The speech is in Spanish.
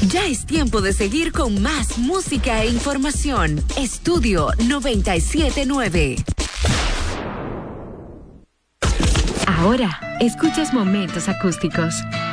Ya es tiempo de seguir con más música e información. Estudio 97.9. Ahora, escuchas Momentos Acústicos.